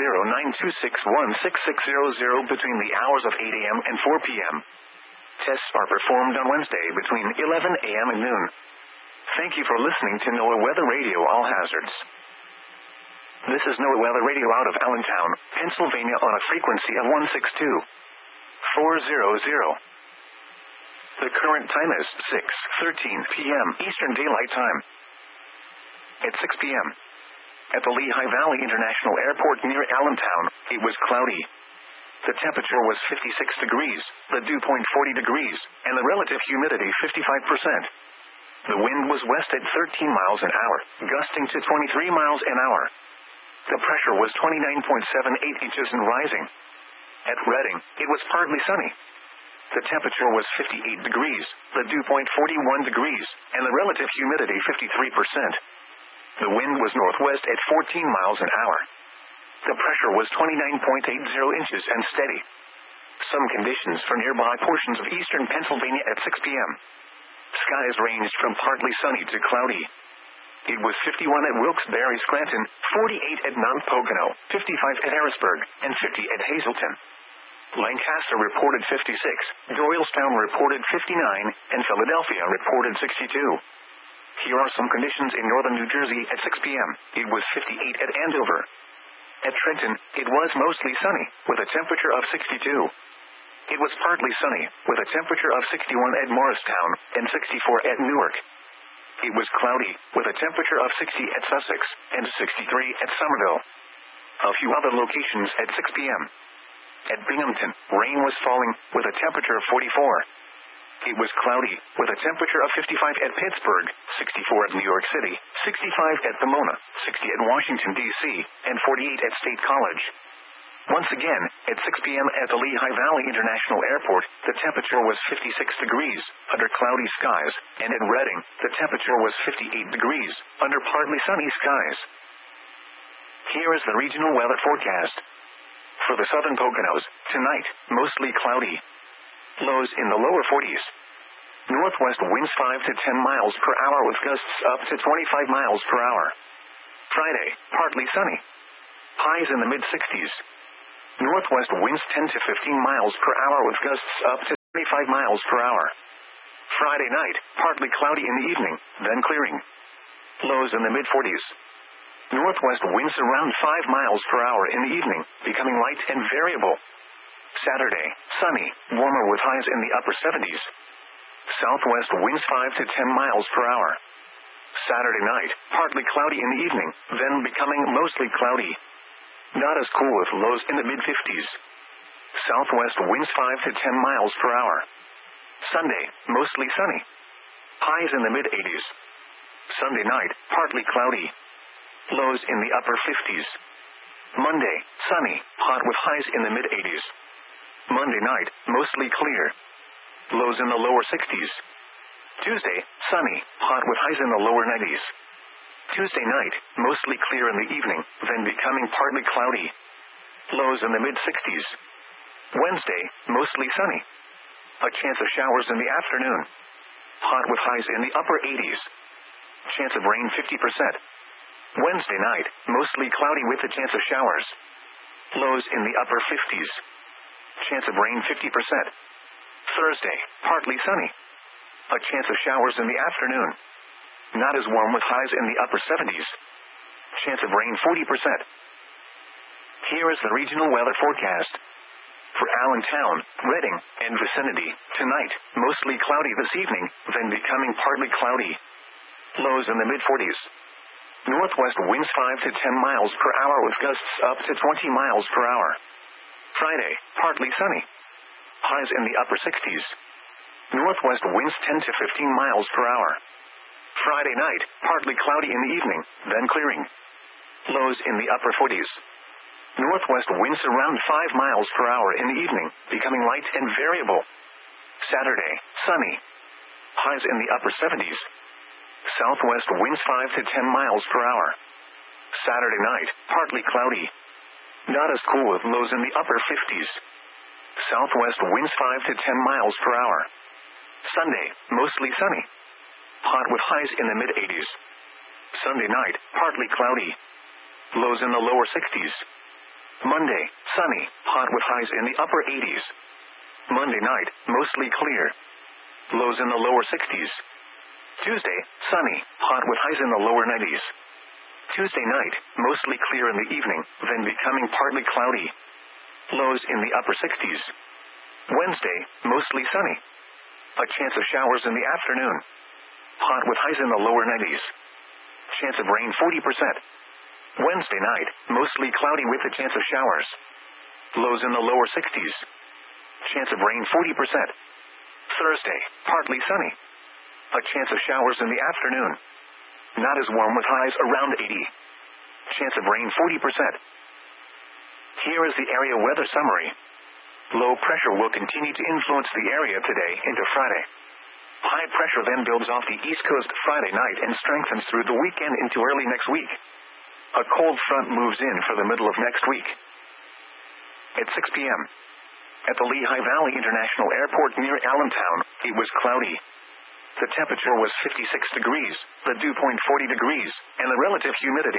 609-261-6600 between the hours of 8 a.m. and 4 p.m. Tests are performed on Wednesday between 11 a.m. and noon. Thank you for listening to NOAA Weather Radio All Hazards. This is NOAA Weather Radio out of Allentown, Pennsylvania on a frequency of 162.400. The current time is 6:13 p.m. Eastern Daylight Time. At 6 p.m. at the Lehigh Valley International Airport near Allentown, it was cloudy. The temperature was 56 degrees, the dew point 40 degrees, and the relative humidity 55%. The wind was west at 13 miles an hour, gusting to 23 miles an hour. The pressure was 29.78 inches and rising. At Reading, it was partly sunny. The temperature was 58 degrees, the dew point 41 degrees, and the relative humidity 53%. The wind was northwest at 14 miles an hour. The pressure was 29.80 inches and steady. Some conditions for nearby portions of eastern Pennsylvania at 6 p.m. Skies ranged from partly sunny to cloudy. It was 51 at Wilkes-Barre Scranton, 48 at Mount Pocono, 55 at Harrisburg, and 50 at Hazleton. Lancaster reported 56, Doylestown reported 59, and Philadelphia reported 62. Here are some conditions in northern New Jersey at 6 p.m. It was 58 at Andover. At Trenton, it was mostly sunny, with a temperature of 62. It was partly sunny, with a temperature of 61 at Morristown, and 64 at Newark. It was cloudy, with a temperature of 60 at Sussex, and 63 at Somerville. A few other locations at 6 p.m. At Binghamton, rain was falling, with a temperature of 44. It was cloudy, with a temperature of 55 at Pittsburgh, 64 at New York City, 65 at Pomona, 60 at Washington, D.C., and 48 at State College. Once again, at 6 p.m. at the Lehigh Valley International Airport, the temperature was 56 degrees, under cloudy skies, and at Reading, the temperature was 58 degrees, under partly sunny skies. Here is the regional weather forecast. For the southern Poconos, tonight, mostly cloudy. Lows in the lower 40s. Northwest winds 5 to 10 miles per hour with gusts up to 25 miles per hour. Friday, partly sunny. Highs in the mid-60s. Northwest winds 10 to 15 miles per hour with gusts up to 25 miles per hour. Friday night, partly cloudy in the evening, then clearing. Lows in the mid-40s. Northwest winds around 5 miles per hour in the evening, becoming light and variable. Saturday, sunny, warmer with highs in the upper 70s. Southwest winds 5 to 10 miles per hour. Saturday night, partly cloudy in the evening, then becoming mostly cloudy. Not as cool with lows in the mid-50s. Southwest winds 5 to 10 miles per hour. Sunday, mostly sunny. Highs in the mid-80s. Sunday night, partly cloudy. Lows in the upper 50s. Monday, sunny, hot with highs in the mid-80s. Monday night, mostly clear. Lows in the lower 60s. Tuesday, sunny, hot with highs in the lower 90s. Tuesday night, mostly clear in the evening, then becoming partly cloudy. Lows in the mid-60s. Wednesday, mostly sunny. A chance of showers in the afternoon. Hot with highs in the upper 80s. Chance of rain 50%. Wednesday night, mostly cloudy with a chance of showers. Lows in the upper 50s. Chance of rain 50%. Thursday, partly sunny. A chance of showers in the afternoon. Not as warm with highs in the upper 70s. Chance of rain 40%. Here is the regional weather forecast. For Allentown, Reading, and vicinity, tonight, mostly cloudy this evening, then becoming partly cloudy. Lows in the mid-40s. Northwest winds 5 to 10 miles per hour with gusts up to 20 miles per hour. Friday, partly sunny. Highs in the upper 60s. Northwest winds 10 to 15 miles per hour. Friday night, partly cloudy in the evening, then clearing. Lows in the upper 40s. Northwest winds around 5 miles per hour in the evening, becoming light and variable. Saturday, sunny. Highs in the upper 70s. Southwest winds 5 to 10 miles per hour. Saturday night, partly cloudy. Not as cool with lows in the upper 50s. Southwest winds 5 to 10 miles per hour. Sunday, mostly sunny. Hot with highs in the mid-80s. Sunday night, partly cloudy. Lows in the lower 60s. Monday, sunny, hot with highs in the upper 80s. Monday night, mostly clear. Lows in the lower 60s. Tuesday, sunny, hot with highs in the lower 90s. Tuesday night, mostly clear in the evening, then becoming partly cloudy. Lows in the upper 60s. Wednesday, mostly sunny. A chance of showers in the afternoon. Hot with highs in the lower 90s. Chance of rain 40%. Wednesday night, mostly cloudy with a chance of showers. Lows in the lower 60s. Chance of rain 40%. Thursday, partly sunny. A chance of showers in the afternoon. Not as warm with highs around 80. Chance of rain 40%. Here is the area weather summary. Low pressure will continue to influence the area today into Friday. High pressure then builds off the East Coast Friday night and strengthens through the weekend into early next week. A cold front moves in for the middle of next week. At 6 p.m. At the Lehigh Valley International Airport near Allentown, it was cloudy. The temperature was 56 degrees, the dew point 40 degrees, and the relative humidity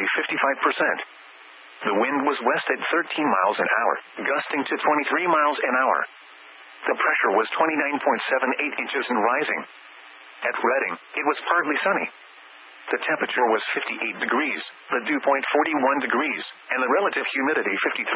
55%. The wind was west at 13 miles an hour, gusting to 23 miles an hour. The pressure was 29.78 inches and rising. At Reading, it was partly sunny. The temperature was 58 degrees, the dew point 41 degrees, and the relative humidity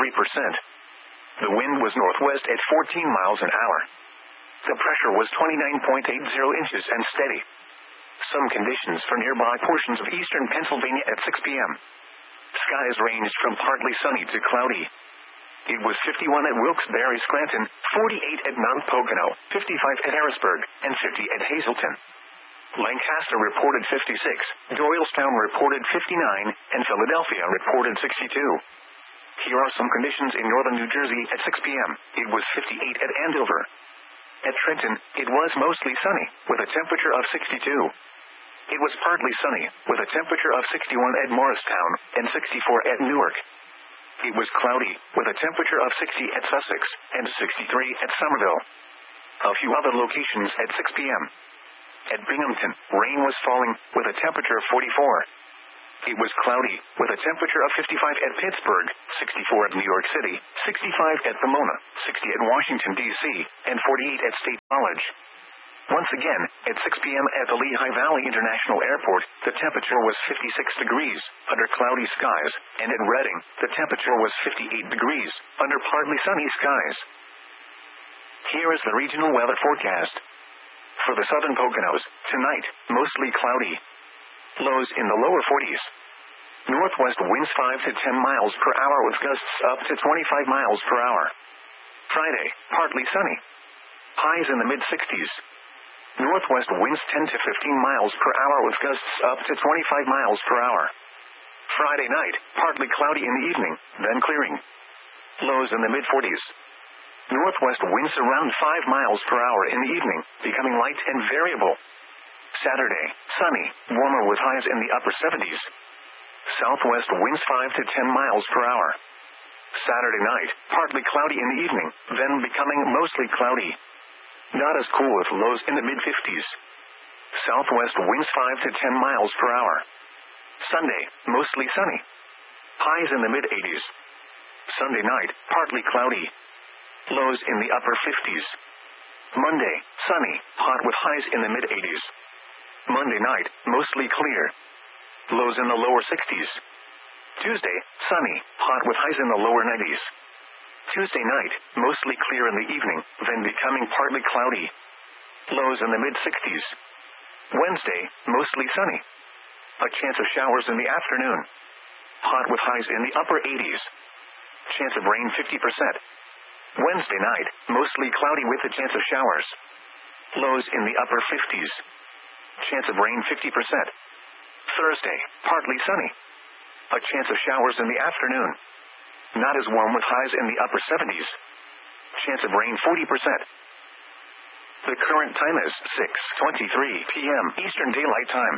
53%. The wind was northwest at 14 miles an hour. The pressure was 29.80 inches and steady. Some conditions for nearby portions of eastern Pennsylvania at 6 p.m. Skies ranged from partly sunny to cloudy. It was 51 at Wilkes-Barre, Scranton, 48 at Mount Pocono, 55 at Harrisburg, and 50 at Hazleton. Lancaster reported 56, Doylestown reported 59, and Philadelphia reported 62. Here are some conditions in northern New Jersey at 6 p.m. It was 58 at Andover. At Trenton, it was mostly sunny, with a temperature of 62. It was partly sunny, with a temperature of 61 at Morristown, and 64 at Newark. It was cloudy, with a temperature of 60 at Sussex, and 63 at Somerville. A few other locations at 6 p.m. At Binghamton, rain was falling, with a temperature of 44. It was cloudy, with a temperature of 55 at Pittsburgh, 64 at New York City, 65 at Pomona, 60 at Washington, D.C., and 48 at State College. Once again, at 6 p.m. at the Lehigh Valley International Airport, the temperature was 56 degrees, under cloudy skies, and at Reading, the temperature was 58 degrees, under partly sunny skies. Here is the regional weather forecast. For the southern Poconos, tonight, mostly cloudy. Lows in the lower 40s. Northwest winds 5 to 10 miles per hour with gusts up to 25 miles per hour. Friday, partly sunny. Highs in the mid-60s. Northwest winds 10 to 15 miles per hour with gusts up to 25 miles per hour. Friday night, partly cloudy in the evening, then clearing. Lows in the mid-40s. Northwest winds around 5 miles per hour in the evening, becoming light and variable. Saturday, sunny, warmer with highs in the upper 70s. Southwest winds 5 to 10 miles per hour. Saturday night, partly cloudy in the evening, then becoming mostly cloudy. Not as cool with lows in the mid-50s. Southwest winds 5 to 10 miles per hour. Sunday, mostly sunny. Highs in the mid-80s. Sunday night, partly cloudy. Lows in the upper 50s. Monday, sunny, hot with highs in the mid-80s. Monday night, mostly clear. Lows in the lower 60s. Tuesday, sunny, hot with highs in the lower 90s. Tuesday night, mostly clear in the evening, then becoming partly cloudy. Lows in the mid-60s. Wednesday, mostly sunny. A chance of showers in the afternoon. Hot with highs in the upper 80s. Chance of rain 50%. Wednesday night, mostly cloudy with a chance of showers. Lows in the upper 50s. Chance of rain 50%. Thursday, partly sunny. A chance of showers in the afternoon. Not as warm with highs in the upper 70s. Chance of rain 40%. The current time is 6:23 p.m. Eastern Daylight Time.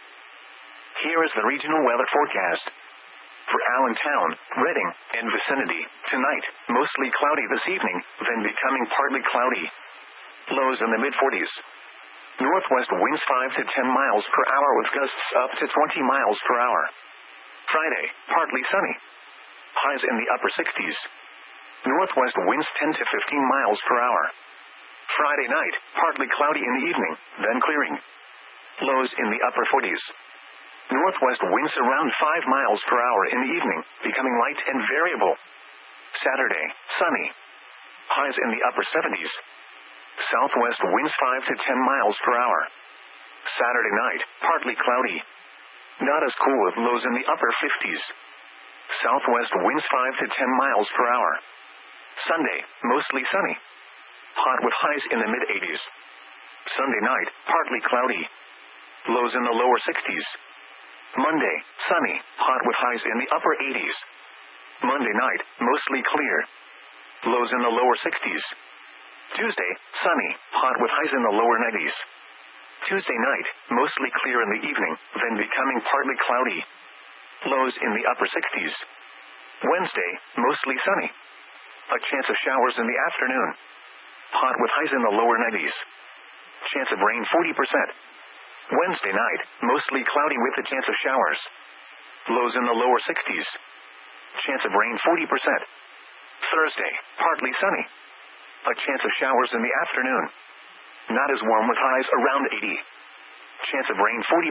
Here is the regional weather forecast. For Allentown, Reading, and vicinity, tonight, mostly cloudy this evening, then becoming partly cloudy. Lows in the mid-40s. Northwest winds 5 to 10 miles per hour with gusts up to 20 miles per hour. Friday, partly sunny. Highs in the upper 60s. Northwest winds 10 to 15 miles per hour. Friday night, partly cloudy in the evening, then clearing. Lows in the upper 40s. Northwest winds around 5 miles per hour in the evening, becoming light and variable. Saturday, sunny. Highs in the upper 70s. Southwest winds 5 to 10 miles per hour. Saturday night, partly cloudy. Not as cool with lows in the upper 50s. Southwest winds 5 to 10 miles per hour. Sunday, mostly sunny. Hot with highs in the mid-80s. Sunday night, partly cloudy. Lows in the lower 60s. Monday, sunny, hot with highs in the upper 80s. Monday night, mostly clear. Lows in the lower 60s. Tuesday, sunny, hot with highs in the lower 90s. Tuesday night, mostly clear in the evening, then becoming partly cloudy. Lows in the upper 60s. Wednesday, mostly sunny. A chance of showers in the afternoon. Hot with highs in the lower 90s. Chance of rain 40%. Wednesday night, mostly cloudy with a chance of showers. Lows in the lower 60s. Chance of rain 40%. Thursday, partly sunny. A chance of showers in the afternoon. Not as warm with highs around 80. Chance of rain 40%.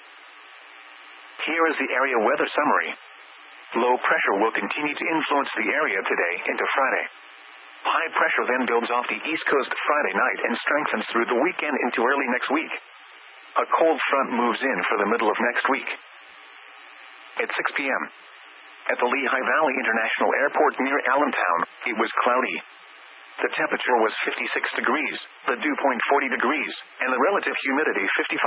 Here is the area weather summary. Low pressure will continue to influence the area today into Friday. High pressure then builds off the East Coast Friday night and strengthens through the weekend into early next week. A cold front moves in for the middle of next week. At 6 p.m. At the Lehigh Valley International Airport near Allentown, it was cloudy. The temperature was 56 degrees, the dew point 40 degrees, and the relative humidity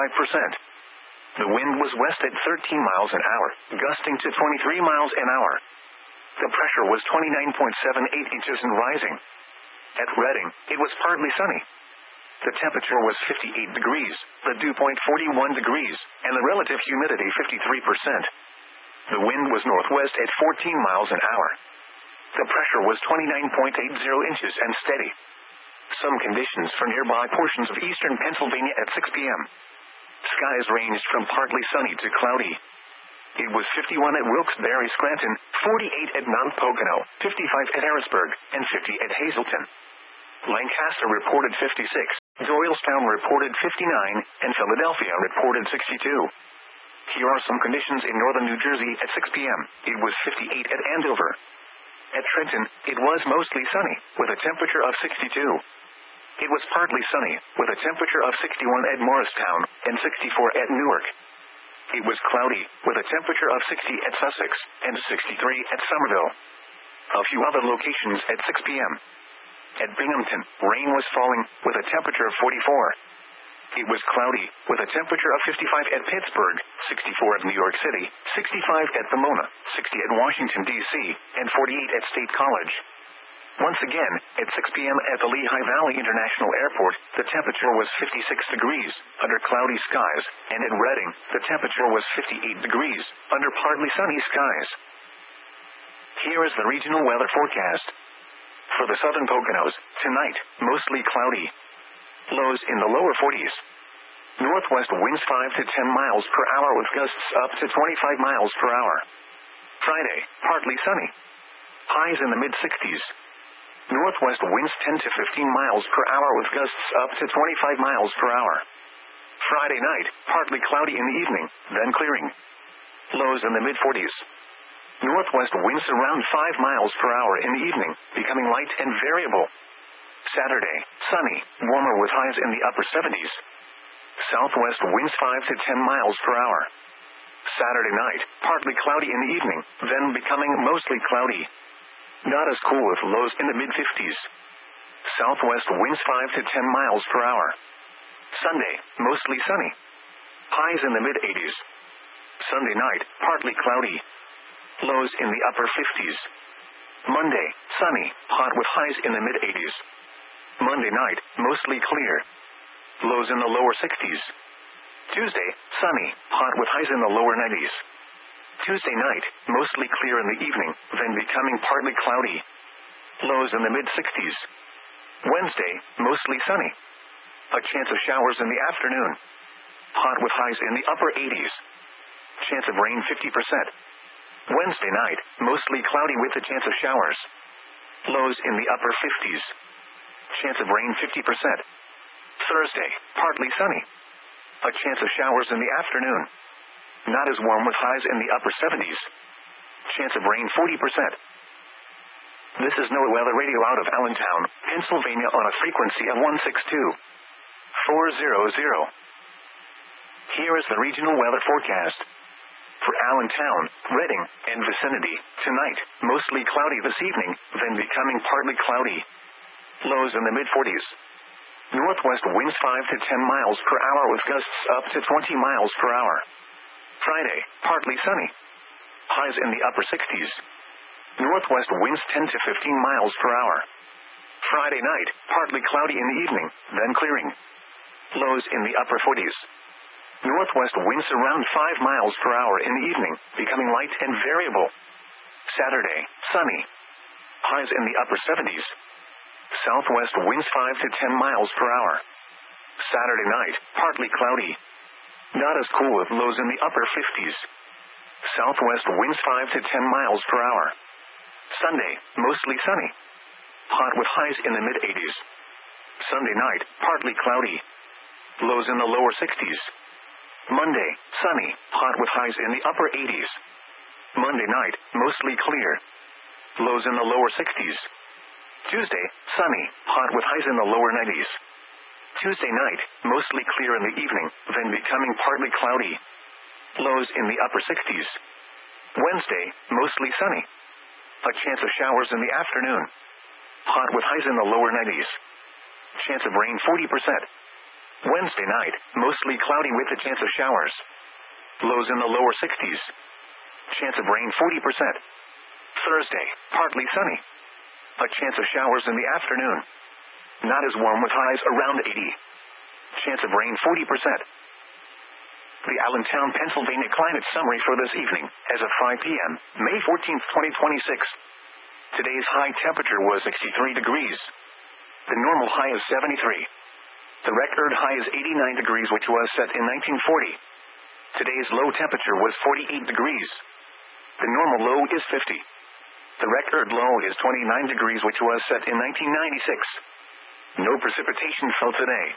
55%. The wind was west at 13 miles an hour, gusting to 23 miles an hour. The pressure was 29.78 inches and rising. At Reading, it was partly sunny. The temperature was 58 degrees, the dew point 41 degrees, and the relative humidity 53%. The wind was northwest at 14 miles an hour. The pressure was 29.80 inches and steady. Some conditions for nearby portions of eastern Pennsylvania at 6 p.m. Skies ranged from partly sunny to cloudy. It was 51 at Wilkes-Barre, Scranton, 48 at Mount Pocono, 55 at Harrisburg, and 50 at Hazleton. Lancaster reported 56, Doylestown reported 59, and Philadelphia reported 62. Here are some conditions in northern New Jersey at 6 p.m. It was 58 at Andover. At Trenton, it was mostly sunny, with a temperature of 62. It was partly sunny, with a temperature of 61 at Morristown, and 64 at Newark. It was cloudy, with a temperature of 60 at Sussex, and 63 at Somerville. A few other locations at 6 p.m. At Binghamton, rain was falling, with a temperature of 44. It was cloudy, with a temperature of 55 at Pittsburgh, 64 at New York City, 65 at Pomona, 60 at Washington, D.C., and 48 at State College. Once again, at 6 p.m. at the Lehigh Valley International Airport, the temperature was 56 degrees, under cloudy skies, and at Reading, the temperature was 58 degrees, under partly sunny skies. Here is the regional weather forecast. For the southern Poconos, tonight, mostly cloudy. Lows in the lower 40s. Northwest winds 5 to 10 miles per hour with gusts up to 25 miles per hour. Friday, partly sunny. Highs in the mid-60s. Northwest winds 10 to 15 miles per hour with gusts up to 25 miles per hour. Friday night, partly cloudy in the evening, then clearing. Lows in the mid-40s. Northwest winds around 5 miles per hour in the evening, becoming light and variable. Saturday, sunny, warmer with highs in the upper 70s. Southwest winds 5 to 10 miles per hour. Saturday night, partly cloudy in the evening, then becoming mostly cloudy. Not as cool with lows in the mid-50s. Southwest winds 5 to 10 miles per hour. Sunday, mostly sunny. Highs in the mid-80s. Sunday night, partly cloudy. Lows in the upper 50s. Monday, sunny, hot with highs in the mid-80s. Monday night, mostly clear. Lows in the lower 60s. Tuesday, sunny, hot with highs in the lower 90s. Tuesday night, mostly clear in the evening, then becoming partly cloudy. Lows in the mid-60s. Wednesday, mostly sunny. A chance of showers in the afternoon. Hot with highs in the upper 80s. Chance of rain 50%. Wednesday night, mostly cloudy with a chance of showers. Lows in the upper 50s. Chance of rain 50%. Thursday, partly sunny. A chance of showers in the afternoon. Not as warm with highs in the upper 70s. Chance of rain 40%. This is NOAA Weather Radio out of Allentown, Pennsylvania on a frequency of 162.400. Here is the regional weather forecast. For Allentown, Reading, and vicinity, tonight, mostly cloudy this evening, then becoming partly cloudy. Lows in the mid-40s. Northwest winds 5 to 10 miles per hour with gusts up to 20 miles per hour. Friday, partly sunny. Highs in the upper 60s. Northwest winds 10 to 15 miles per hour. Friday night, partly cloudy in the evening, then clearing. Lows in the upper 40s. Northwest winds around 5 miles per hour in the evening, becoming light and variable. Saturday, sunny. Highs in the upper 70s. Southwest winds 5 to 10 miles per hour. Saturday night, partly cloudy. Not as cool with lows in the upper 50s. Southwest winds 5 to 10 miles per hour. Sunday, mostly sunny. Hot with highs in the mid-80s. Sunday night, partly cloudy. Lows in the lower 60s. Monday, sunny, hot with highs in the upper 80s. Monday night, mostly clear. Lows in the lower 60s. Tuesday, sunny, hot with highs in the lower 90s. Tuesday night, mostly clear in the evening, then becoming partly cloudy. Lows in the upper 60s. Wednesday, mostly sunny. A chance of showers in the afternoon. Hot with highs in the lower 90s. Chance of rain 40%. Wednesday night, mostly cloudy with a chance of showers. Lows in the lower 60s. Chance of rain 40%. Thursday, partly sunny. A chance of showers in the afternoon. Not as warm with highs around 80. Chance of rain 40%. The Allentown, Pennsylvania climate summary for this evening, as of 5 p.m., May 14, 2026. Today's high temperature was 63 degrees. The normal high is 73. The record high is 89 degrees, which was set in 1940. Today's low temperature was 48 degrees. The normal low is 50. The record low is 29 degrees, which was set in 1996. No precipitation fell today.